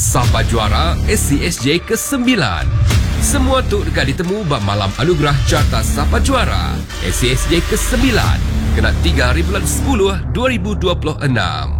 Sapa Juara SCSJ ke-9. Semua tu dekat ditemu bab malam anugerah Carta Sapa Juara SCSJ ke-9 kena 3 hari bulan 10 2026.